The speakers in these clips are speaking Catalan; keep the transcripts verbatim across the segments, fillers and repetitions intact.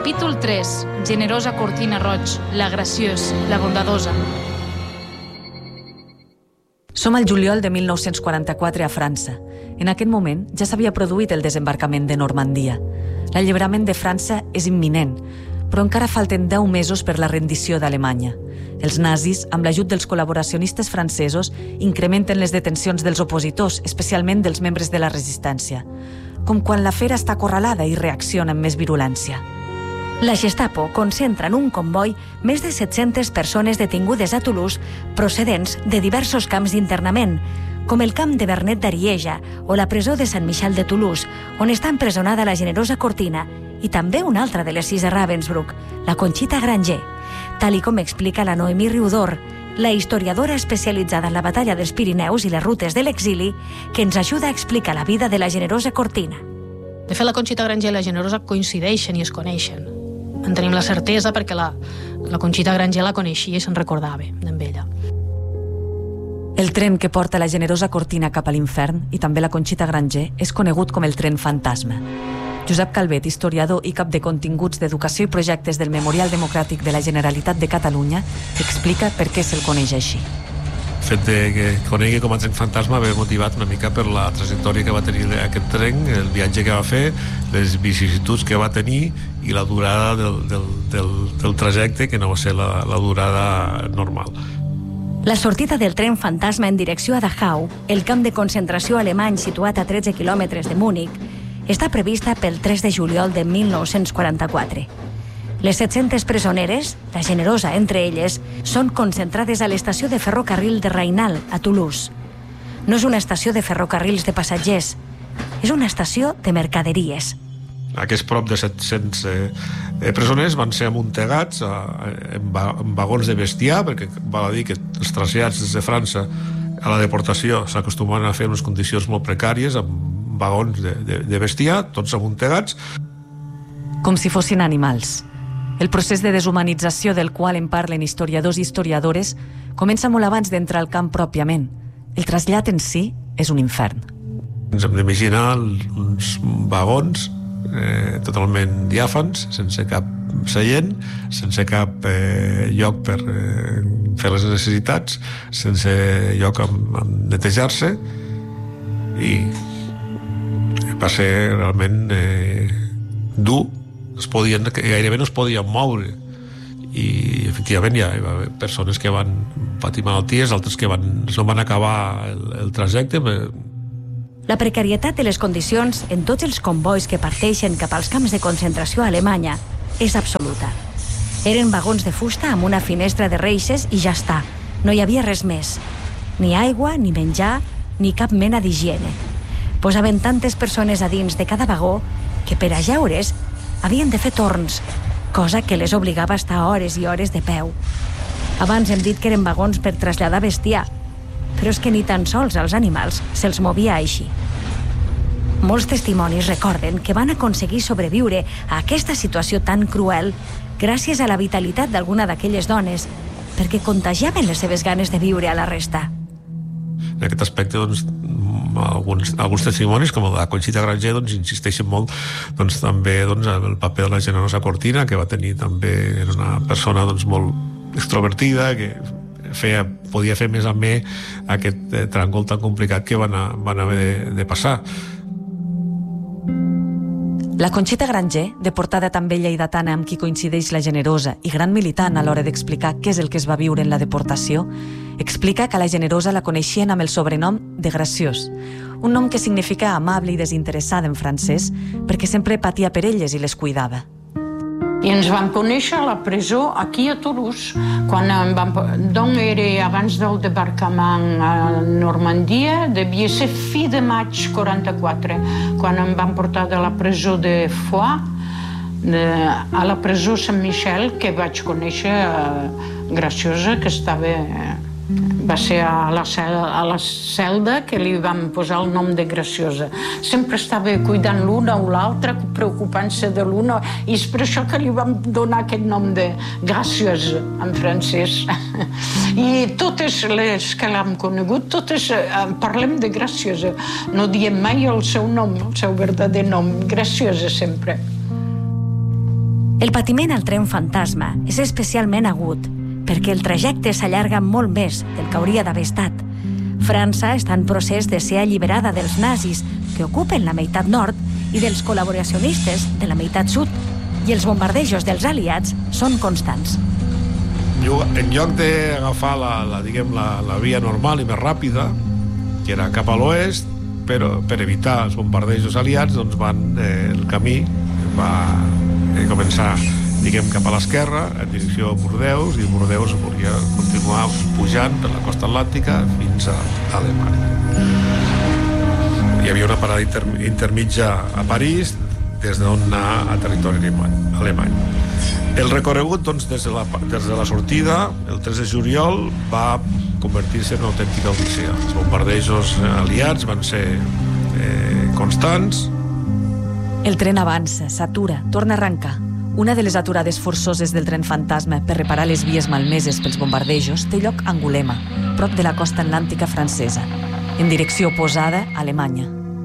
Capítol tres. Generosa Cortina Roig, la graciosa, la bondadosa. Som al juliol de mil nou-cents quaranta-quatre a França. En aquest moment ja s'havia produït el desembarcament de Normandia. L'alliberament de França és imminent, però encara falten deu mesos per la rendició d'Alemanya. Els nazis, amb l'ajut dels col·laboracionistes francesos, incrementen les detencions dels opositors, especialment dels membres de la resistència. Com quan la fera està acorralada i reacciona amb més virulència. La Gestapo concentra en un comboi més de set-centes persones detingudes a Toulouse procedents de diversos camps d'internament, com el camp de Vernet d'Arieja o la presó de Sant Michel de Toulouse, on està empresonada la generosa Cortina, i també una altra de les sis de Ravensbrück, la Conxita Granger, tal i com explica la Noemí Riudor, la historiadora especialitzada en la batalla dels Pirineus i les rutes de l'exili, que ens ajuda a explicar la vida de la generosa Cortina. De fet, la Conxita Granger i la generosa coincideixen i es coneixen. En tenim la certesa perquè la, la Conxita Granger la coneixia i se'n recordava amb ella. El tren que porta la generosa Cortina cap a l'infern, i també la Conxita Granger, és conegut com el tren fantasma. Josep Calvet, historiador i cap de continguts d'educació i projectes del Memorial Democràtic de la Generalitat de Catalunya, explica per què se'l coneix així. El fet de que conegui com a tren fantasma ve motivat una mica per la trajectòria que va tenir aquest tren, el viatge que va fer, les vicissituds que va tenir i la durada del, del, del, del trajecte, que no va ser la, la durada normal. La sortida del tren fantasma en direcció a Dachau, el camp de concentració alemany situat a tretze quilòmetres de Múnich, està prevista pel tres de juliol de mil nou-cents quaranta-quatre. Les set-centes presoneres, la generosa entre elles, són concentrades a l'estació de ferrocarril de Rainal, a Toulouse. No és una estació de ferrocarrils de passatgers, és una estació de mercaderies. Aquests prop de set-cents eh, presoners van ser amuntegats a, en, va, en vagons de bestiar, perquè val a dir que els trasllats des de França a la deportació s'acostumaven a fer en unes condicions molt precàries, amb vagons de, de, de bestiar, tots amuntegats. Com si fossin animals. El procés de deshumanització del qual en parlen historiadors i historiadores comença molt abans d'entrar al camp pròpiament. El trasllat en si és un infern. Ens hem d'imaginar uns vagons eh, totalment diàfans, sense cap seient, sense cap eh, lloc per eh, fer les necessitats, sense lloc on, on netejar-se, i va ser realment eh, dur. Es podien, gairebé no es podien moure, i efectivament hi ha, hi va haver persones que van patir malalties, altres que van, no van acabar el, el trajecte. La precarietat de les condicions en tots els convois que parteixen cap als camps de concentració a Alemanya és absoluta. Eren vagons de fusta amb una finestra de reixes i ja està, no hi havia res més, ni aigua, ni menjar, ni cap mena d'higiene. Posaven tantes persones a dins de cada vagó que per a jeure's havien de fer torns, cosa que les obligava a estar hores i hores de peu. Abans hem dit que eren vagons per traslladar bestiar, però és que ni tan sols als animals se'ls movia així. Molts testimonis recorden que van aconseguir sobreviure a aquesta situació tan cruel gràcies a la vitalitat d'alguna d'aquelles dones, perquè contagiaven les seves ganes de viure a la resta. En aquest aspecte, doncs, alguns, alguns testimonis, com el de la Conxita Granger, doncs, insisteixen molt doncs, també doncs, el paper de la generosa Cortina, que va tenir també, era una persona doncs, molt extrovertida, que feia, podia fer més amè aquest eh, tràngol tan complicat que van, a, van haver de, de passar. La Conxita Granger, deportada també lleidatana amb qui coincideix la generosa i gran militant a l'hora d'explicar què és el que es va viure en la deportació, explica que la generosa la coneixien amb el sobrenom de Graciós, un nom que significa amable i desinteressada en francès, perquè sempre patia per elles i les cuidava. I ens vam conèixer a la presó aquí a Toulouse, quan em vam... doncs era abans del debarcament a Normandia, devia ser fi de maig quaranta-quatre, quan em van portar de la presó de Foix de, a la presó Sant Michel, que vaig conèixer eh, Graciosa, que estava... va ser a la, cel, a la celda que li vam posar el nom de Graciosa. Sempre estava cuidant l'una o l'altra, preocupant-se de l'una, i és per això que li vam donar aquest nom de Graciosa en francès. I totes les que l'hem conegut, totes parlem de Graciosa. No diem mai el seu nom, el seu verdader nom, Graciosa sempre. El patiment al tren fantasma és especialment agut perquè el trajecte s'allarga molt més del que hauria d'haver estat. França està en procés de ser alliberada dels nazis que ocupen la meitat nord i dels col·laboracionistes de la meitat sud, i els bombardejos dels aliats són constants. En lloc d'agafar la, la, diguem, la, la via normal i més ràpida, que era cap a l'oest, però per evitar els bombardejos aliats, doncs van, eh, el camí va eh, començar, diguem, cap a l'esquerra, en direcció a Bordeus, i Bordeus volia continuar pujant per la costa atlàntica fins a Alemanya. Hi havia una parada inter, intermitja a París, des d'on anar a territori alemany. El recorregut, doncs, des de la, des de la sortida, el tres de juliol, va convertir-se en una autèntica odissea. Els bombardejos aliats van ser eh, constants. El tren avança, s'atura, torna a arrencar. Una de les aturades forçoses del tren fantasma per reparar les vies malmeses pels bombardejos té lloc a Angulema, prop de la costa atlàntica francesa, en direcció oposada a Alemanya.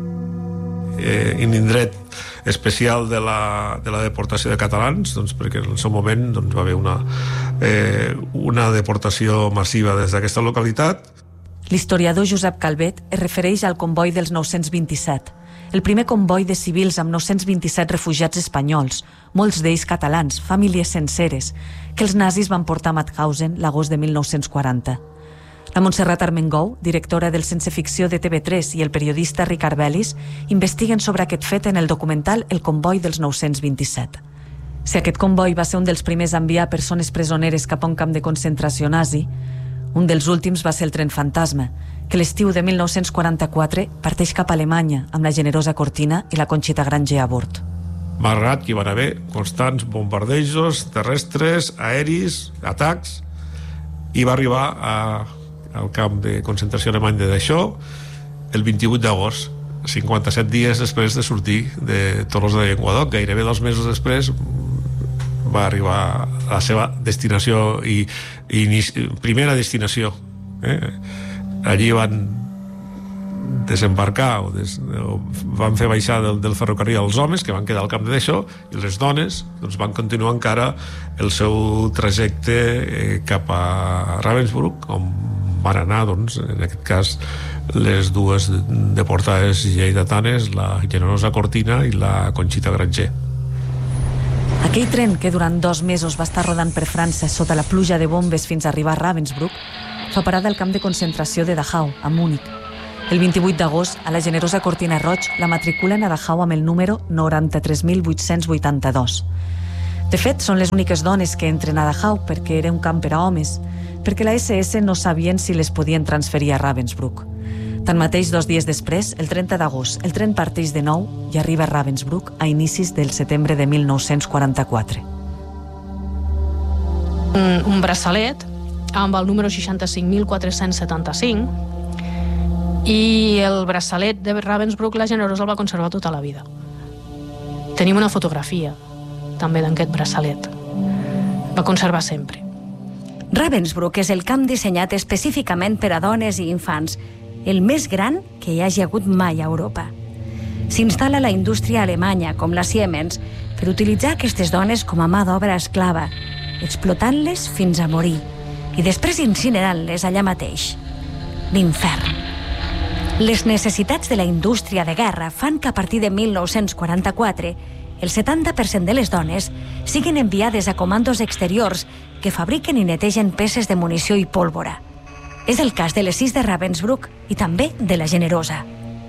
Eh, en indret especial de la, de la deportació de catalans, doncs, perquè en el seu moment doncs, va haver una, eh, una deportació massiva des d'aquesta localitat. L'historiador Josep Calvet es refereix al comboi dels nou-cents vint-i-set, el primer comboi de civils amb nou-cents vint-i-set refugiats espanyols, molts d'ells catalans, famílies senceres, que els nazis van portar a Mauthausen l'agost de mil nou-cents quaranta. La Montserrat Armengou, directora del Sense Ficció de T V tres, i el periodista Ricard Bellis investiguen sobre aquest fet en el documental El comboi dels nou-cents vint-i-set. Si aquest comboi va ser un dels primers a enviar persones presoneres cap a un camp de concentració nazi, un dels últims va ser el tren fantasma, que l'estiu de mil nou-cents quaranta-quatre parteix cap a Alemanya amb la Generosa Cortina i la Conxita Granger a bord. Malgrat que hi van haver constants bombardejos terrestres, aeris, atacs, i va arribar a, al camp de concentració alemany de Dachau el vint-i-vuit d'agost, cinquanta-set dies després de sortir de Tolosa de Llenguadoc. Gairebé dos mesos després va arribar a la seva destinació i, i primera destinació. Eh? Allí van desembarcar o, des, o van fer baixar del, del ferrocarril els homes que van quedar al camp de Dachau, i les dones doncs, van continuar encara el seu trajecte eh, cap a Ravensbrück, on van anar, doncs, en aquest cas, les dues deportades lleidatanes, la Generosa Cortina i la Conxita Granger. Aquell tren que durant dos mesos va estar rodant per França sota la pluja de bombes fins a arribar a Ravensbrück fa parada al camp de concentració de Dachau, a Múnich. El vint-i-vuit d'agost, a la Generosa Cortina Roig la matriculen a Dachau amb el número noranta-tres mil vuit-cents vuitanta-dos. De fet, són les úniques dones que entren a Dachau perquè era un camp per a homes, perquè la esse esse no sabien si les podien transferir a Ravensbrück. Tanmateix, dos dies després, el trenta d'agost, el tren parteix de nou i arriba a Ravensbrück a inicis del setembre de mil nou-cents quaranta-quatre. Un, un braçalet amb el número seixanta-cinc mil quatre-cents setanta-cinc, i el braçalet de Ravensbrück la Generosa el va conservar tota la vida. Tenim una fotografia també d'aquest braçalet. Va conservar sempre. Ravensbrück és el camp dissenyat específicament per a dones i infants, el més gran que hi hagi hagut mai a Europa. S'instal·la la indústria alemanya, com la Siemens, per utilitzar aquestes dones com a mà d'obra esclava, explotant-les fins a morir i després incinerant-les allà mateix. L'infern. Les necessitats de la indústria de guerra fan que a partir de mil nou-cents quaranta-quatre el setanta per cent de les dones siguin enviades a comandos exteriors que fabriquen i netegen peces de munició i pólvora. És el cas de les sis de Ravensbrück i també de la Generosa.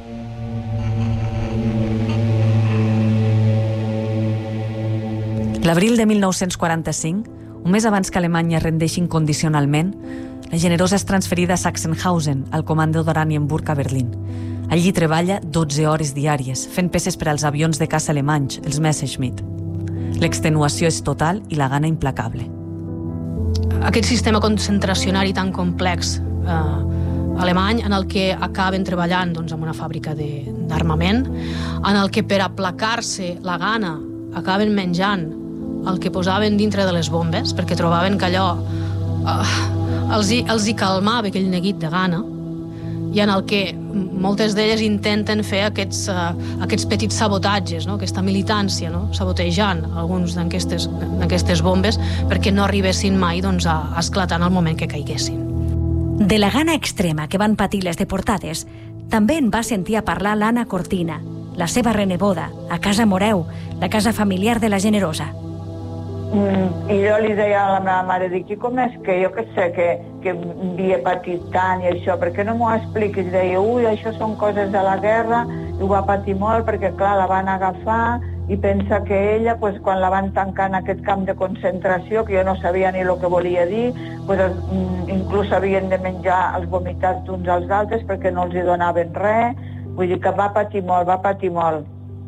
L'abril de mil nou-cents quaranta-cinc, un mes abans que Alemanya rendeixi incondicionalment, la Generosa és transferida a Sachsenhausen, al comando d'Oranienburg a Berlín. Allí treballa dotze hores diàries, fent peces per als avions de caça alemanys, els Messerschmitt. L'extenuació és total i la gana implacable. Aquest sistema concentracionari tan complex eh, alemany, en el que acaben treballant doncs, en una fàbrica d'armament, en el que per aplacar-se la gana acaben menjant el que posaven dintre de les bombes, perquè trobaven que allò eh, els, hi, els hi calmava aquell neguit de gana, i en el que moltes d'elles intenten fer aquests, uh, aquests petits sabotatges, no? Aquesta militància, no? Sabotejant alguns d'aquestes bombes perquè no arribessin mai doncs, a, a esclatar en el moment que caiguessin. De la gana extrema que van patir les deportades, també en va sentir a parlar l'Anna Cortina, la seva reneboda, a Casa Moreu, la casa familiar de la Generosa. Mm, I jo li deia a la meva mare, dic, i com és que jo que sé que, que havia patit tant i això, perquè no m'ho expliquis? I deia, ui, això són coses de la guerra, i ho va patir molt perquè, clar, la van agafar i pensa que ella, pues, quan la van tancar en aquest camp de concentració, que jo no sabia ni el que volia dir, pues, inclús havien de menjar els vomitats d'uns als altres perquè no els hi donaven res. Vull dir que va patir molt, va patir molt.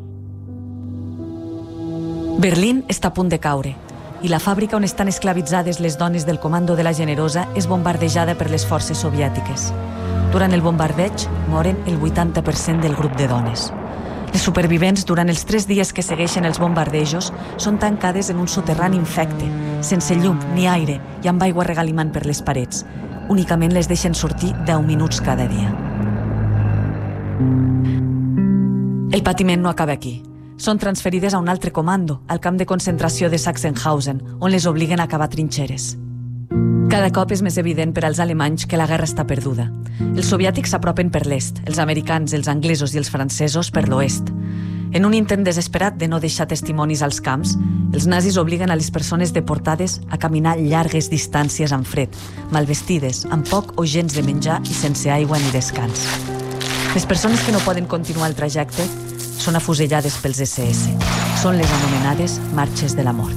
Berlín està a punt de caure i la fàbrica on estan esclavitzades les dones del comando de la Generosa és bombardejada per les forces soviètiques. Durant el bombardeig moren el vuitanta per cent del grup de dones. Les supervivents, durant els tres dies que segueixen els bombardejos, són tancades en un soterrani infecte, sense llum ni aire i amb aigua regalimant per les parets. Únicament les deixen sortir deu minuts cada dia. El patiment no acaba aquí. Són transferides a un altre comando, al camp de concentració de Sachsenhausen, on les obliguen a cavar trinxeres. Cada cop és més evident per als alemanys que la guerra està perduda. Els soviètics s'apropen per l'est, els americans, els anglesos i els francesos per l'oest. En un intent desesperat de no deixar testimonis als camps, els nazis obliguen a les persones deportades a caminar llargues distàncies amb fred, mal vestides, amb poc o gens de menjar i sense aigua ni descans. Les persones que no poden continuar el trajecte són afusellades pels esse esse. Són les anomenades marxes de la mort.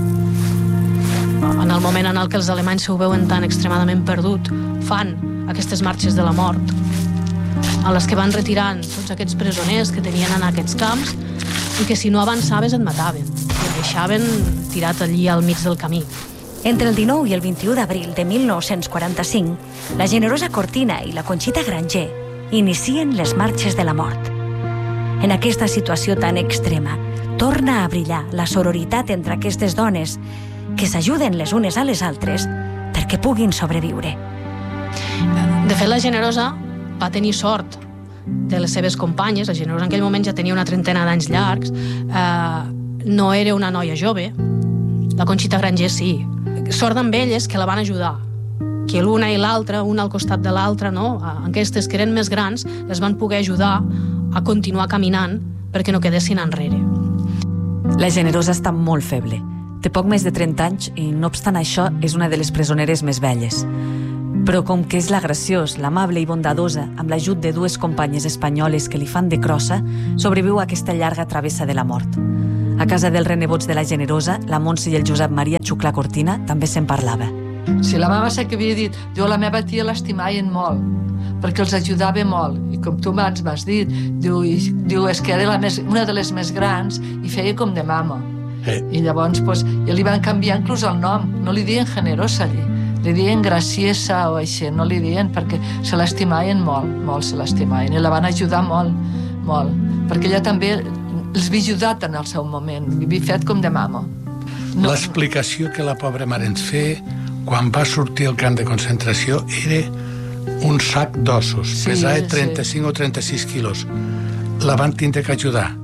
En el moment en el que els alemanys s'ho veuen tan extremadament perdut, fan aquestes marxes de la mort, a les que van retirant tots aquests presoners que tenien en aquests camps i que si no avançaves et mataven. Et deixaven tirat allí al mig del camí. Entre el dinou i el vint-i-u d'abril de mil nou-cents quaranta-cinc, la Generosa Cortina i la Conxita Granger inicien les marxes de la mort. En aquesta situació tan extrema, torna a brillar la sororitat entre aquestes dones que s'ajuden les unes a les altres perquè puguin sobreviure. De fet, la Generosa va tenir sort de les seves companyes. La Generosa en aquell moment ja tenia una trentena d'anys llargs. Eh, no era una noia jove. La Conxita Granger sí. Sort amb elles que la van ajudar. Que l'una i l'altra, una al costat de l'altra, no? Aquestes que eren més grans, les van poder ajudar a continuar caminant perquè no quedessin enrere. La Generosa està molt feble. Té poc més de trenta anys i, no obstant això, és una de les presoneres més velles. Però com que és la graciós, l'amable i bondadosa, amb l'ajut de dues companyes espanyoles que li fan de crossa, sobreviu a aquesta llarga travessa de la mort. A casa dels renebots de la Generosa, la Montse i el Josep Maria Xuclà Cortina també se'n parlava. Si la meva sé que havia dit, diu, la meva tia l'estimaven molt, perquè els ajudava molt. I com tu abans m'has dit, diu, i, diu és que era la més, una de les més grans i feia com de mama. Eh. I llavors pues, ja li van canviar inclús el nom. No li diuen Generosa, li, li diuen Graciesa o així, no li diuen perquè se l'estimaven molt, molt se l'estimaven. I la van ajudar molt, molt. Perquè ella també els havia ajudat en el seu moment, li havia fet com de mama. No. L'explicació que la pobra mare ens feia quan va sortir al camp de concentració era un sac d'ossos, sí, pesava trenta-cinc sí. o trenta-sis quilos. La van tindre que ajudar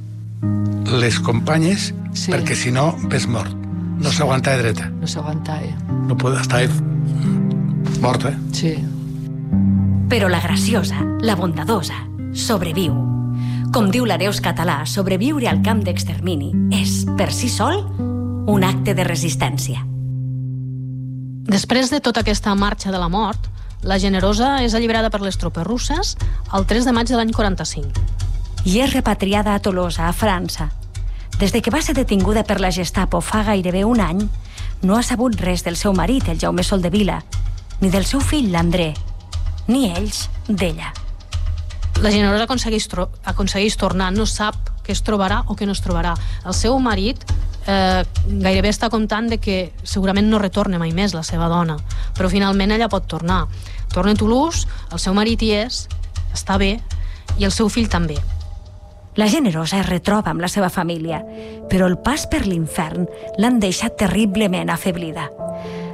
les companyes sí. perquè si no ves mort. No sí. s'aguantava dreta. No s'aguantava. No podia estar morta. Sí. Però la graciosa, la bondadosa, sobreviu. Com diu l'Areus català, sobreviure al camp d'extermini és, per si sol, un acte de resistència. Després de tota aquesta marxa de la mort, la Generosa és alliberada per les tropes russes el tres de maig de l'any quaranta-cinc. I és repatriada a Tolosa, a França. Des de que va ser detinguda per la Gestapo fa gairebé un any, no ha sabut res del seu marit, el Jaume Soldevila, ni del seu fill, l'André, ni ells d'ella. La Generosa aconsegueix, tro- aconsegueix tornar, no sap què es trobarà o què no es trobarà. El seu marit eh, gairebé està comptant de que segurament no retorna mai més la seva dona, però finalment ella pot tornar. Torna a Toulouse, el seu marit hi és, està bé, i el seu fill també. La Generosa es retroba amb la seva família, però el pas per l'infern l'han deixat terriblement afeblida.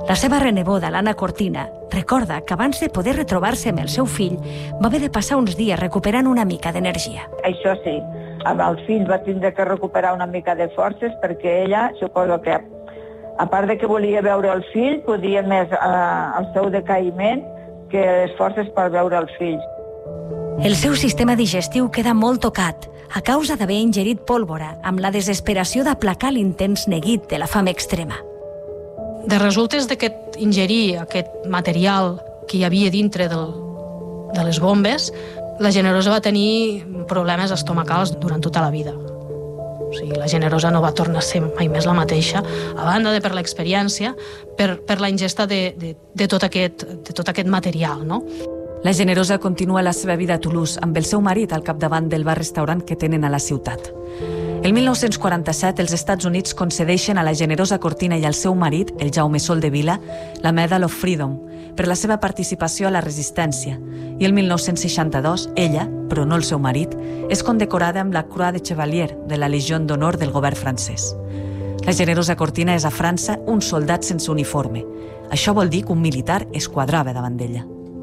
La seva reneboda, l'Anna Cortina, recorda que abans de poder retrobar-se amb el seu fill va haver de passar uns dies recuperant una mica d'energia. Això sí, amb el fill va tindre que recuperar una mica de forces perquè ella, suposo que, a part de que volia veure el fill, podia més eh, el seu decaïment que les forces per veure el fill. El seu sistema digestiu queda molt tocat a causa d'haver ingerit pólvora amb la desesperació d'aplacar l'intens neguit de la fam extrema. De resultes d'aquest ingerir aquest material que hi havia dintre del, de les bombes, la Generosa va tenir problemes estomacals durant tota la vida. O sigui, la Generosa no va tornar a ser mai més la mateixa, a banda de per l'experiència, per, per la ingesta de, de, de, tot aquest, de tot aquest material, no? La Generosa continua la seva vida a Toulouse amb el seu marit al capdavant del bar-restaurant que tenen a la ciutat. El mil nou-cents quaranta-set, els Estats Units concedeixen a la Generosa Cortina i al seu marit, el Jaume Soldevila, la Medal of Freedom per la seva participació a la resistència, i el mil nou-cents seixanta-dos, ella, però no el seu marit, és condecorada amb la Croix de Chevalier de la Legió d'Honor del govern francès. La Generosa Cortina és a França un soldat sense uniforme. Això vol dir que un militar es quadrava davant d'ella.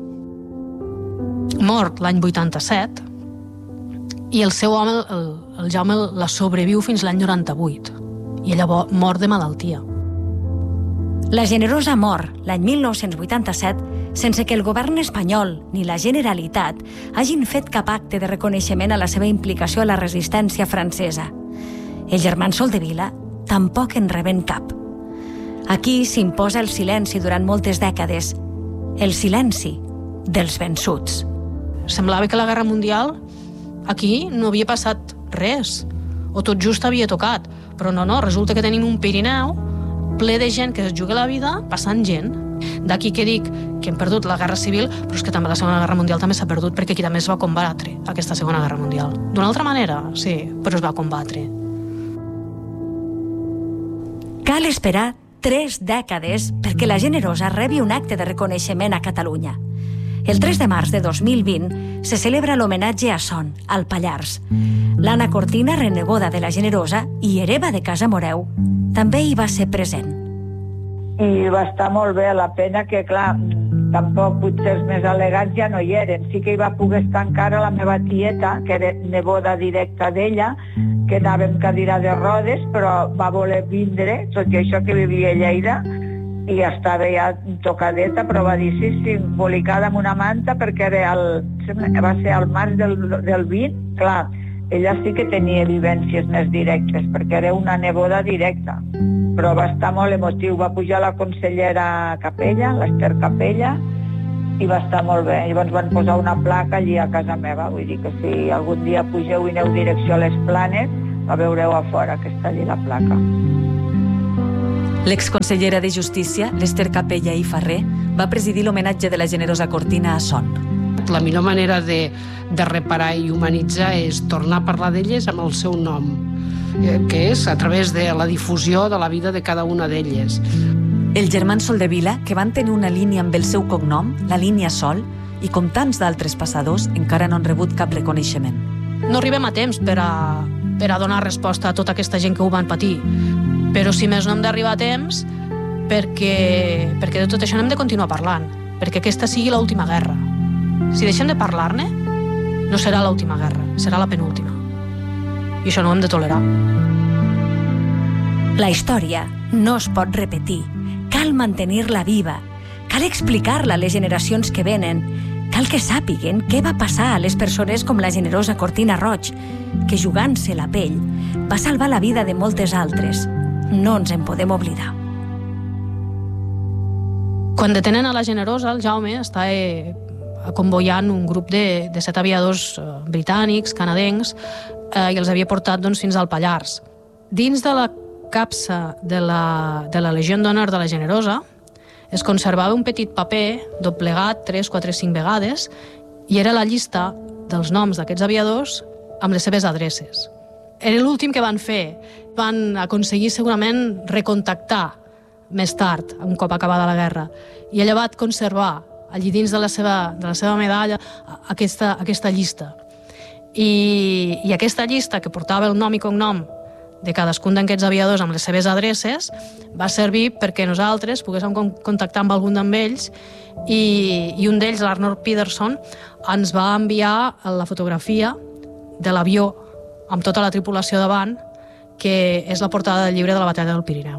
Mort l'any vuitanta-set, i el seu home, el, el Jaume, la sobreviu fins l'any noranta-vuit, i ella mor de malaltia. La Generosa mor l'any mil nou-cents vuitanta-set sense que el govern espanyol ni la Generalitat hagin fet cap acte de reconeixement a la seva implicació a la resistència francesa. Els germans Soldevila tampoc en reben cap. Aquí s'imposa el silenci durant moltes dècades, el silenci dels vençuts. Semblava que la Guerra Mundial aquí no havia passat res, o tot just havia tocat, però no, no, resulta que tenim un Pirineu ple de gent que es juga la vida passant gent. D'aquí que dic que hem perdut la Guerra Civil, però és que també la Segona Guerra Mundial també s'ha perdut perquè aquí també es va combatre aquesta Segona Guerra Mundial. D'una altra manera, sí, però es va combatre. Cal esperar tres dècades perquè la Generosa rebi un acte de reconeixement a Catalunya. El tres de març de dos mil vint se celebra l'homenatge a Son, al Pallars. L'Anna Cortina, reneboda de la Generosa i hereva de Casa Moreu, també hi va ser present. I va estar molt bé, la pena que, clar, tampoc potser els més al·legats ja no hi eren. Sí que hi va poder estar encara la meva tieta, que era neboda directa d'ella, que anava amb cadira de rodes, però va voler vindre, tot i això que vivia a Lleida, i estava ja tocadeta, però va dir sí, sí, embolicada amb una manta, perquè era el, va ser al març del, del vint. Clar, ella sí que tenia vivències més directes, perquè era una neboda directa, però va estar molt emotiu. Va pujar la consellera Capella, l'Ester Capella, i va estar molt bé. Llavors van posar una placa allí a casa meva, vull dir que si algun dia pugeu i aneu direcció a les Planes, la veureu a fora, que està allí la placa. L'exconsellera de Justícia, l'Ester Capella i Ferrer, va presidir l'homenatge de la Generosa Cortina a Son. La millor manera de, de reparar i humanitzar és tornar a parlar d'elles amb el seu nom, que és a través de la difusió de la vida de cada una d'elles. Els germans Soldevila, que van tenir una línia amb el seu cognom, la línia Sol, i com tants d'altres passadors, encara no han rebut cap reconeixement. No arribem a temps per a, per a donar resposta a tota aquesta gent que ho van patir, però si més no hem d'arribar a temps perquè, perquè de tot això n'hem de continuar parlant, perquè aquesta sigui l'última guerra. Si deixem de parlar-ne, no serà l'última guerra, serà la penúltima. I això no ho hem de tolerar. La història no es pot repetir. Cal mantenir-la viva. Cal explicar-la a les generacions que venen. Cal que sàpiguen què va passar a les persones com la Generosa Cortina Roig, que jugant-se la pell va salvar la vida de moltes altres. No ens en podem oblidar. Quan detenen a la Generosa, el Jaume està eh, convoiant un grup de, de set aviadors eh, britànics, canadencs, eh, i els havia portat doncs, fins al Pallars. Dins de la capsa de la, de la Legió d'Honor de la Generosa es conservava un petit paper doblegat tres, quatre, cinc vegades i era la llista dels noms d'aquests aviadors amb les seves adreces. Era l'últim que van fer. Van aconseguir segurament recontactar més tard, un cop acabada la guerra. I ella va conservar allí dins de la seva, de la seva medalla aquesta, aquesta llista. I, I aquesta llista, que portava el nom i cognom de cadascun d'aquests aviadors amb les seves adreces va servir perquè nosaltres poguéssim contactar amb algun d'ells i, i un d'ells, l'Arnold Peterson, ens va enviar la fotografia de l'avió amb tota la tripulació davant, que és la portada del llibre de la batalla del Pirineu.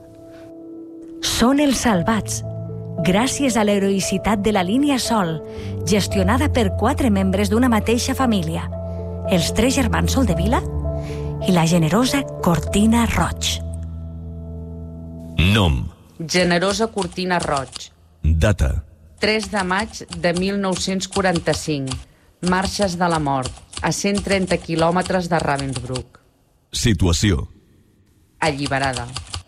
Són els salvats, gràcies a l'heroïcitat de la línia Sol, gestionada per quatre membres d'una mateixa família, els tres germans Soldevila i la generosa Cortina Roig. Nom. Generosa Cortina Roig. Data. tres de maig de mil nou-cents quaranta-cinc. Marxes de la mort, a cent trenta quilòmetres de Ravensbrück. Situació. Alliberada.